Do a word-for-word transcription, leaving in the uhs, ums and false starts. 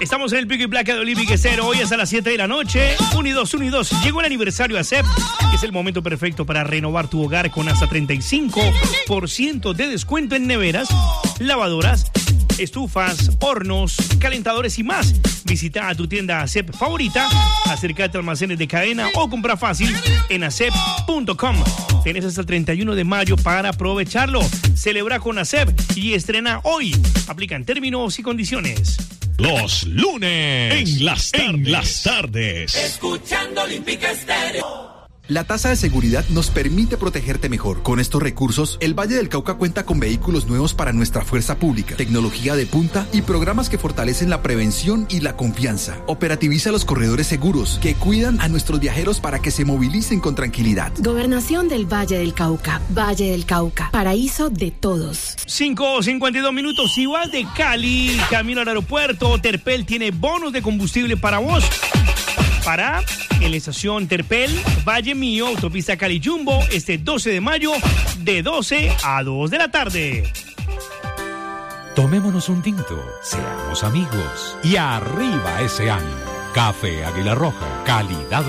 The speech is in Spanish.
Estamos en el pico y placa de Olímpica Cero. Hoy es a las siete de la noche. uno y dos, uno y dos. Llegó el aniversario A C E P. Es el momento perfecto para renovar tu hogar con hasta treinta y cinco por ciento de descuento en neveras, lavadoras, estufas, hornos, calentadores y más. Visita a tu tienda A C E P favorita, acércate a almacenes de cadena o compra fácil en acep punto com. Tienes hasta el treinta y uno de mayo para aprovecharlo. Celebra con A C E P y estrena hoy. Aplican términos y condiciones. Los lunes en las tardes. En las tardes. Escuchando Olímpica Estéreo. La tasa de seguridad nos permite protegerte mejor. Con estos recursos, el Valle del Cauca cuenta con vehículos nuevos para nuestra fuerza pública, tecnología de punta y programas que fortalecen la prevención y la confianza. Operativiza los corredores seguros que cuidan a nuestros viajeros para que se movilicen con tranquilidad. Gobernación del Valle del Cauca. Valle del Cauca. Paraíso de todos. cinco cincuenta y dos minutos. Igual de Cali, camino al aeropuerto. Terpel tiene bonos de combustible para vos. Para en la estación Terpel, Valle Mío, autopista Cali Jumbo, este doce de mayo, de doce a dos de la tarde. Tomémonos un tinto, seamos amigos y arriba ese ánimo. Café Águila Roja, calidad